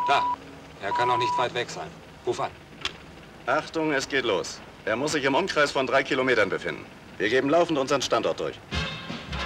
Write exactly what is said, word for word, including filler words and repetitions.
Da. Er kann noch nicht weit weg sein. Ruf an. Achtung, es geht los. Er muss sich im Umkreis von drei Kilometern befinden. Wir geben laufend unseren Standort durch.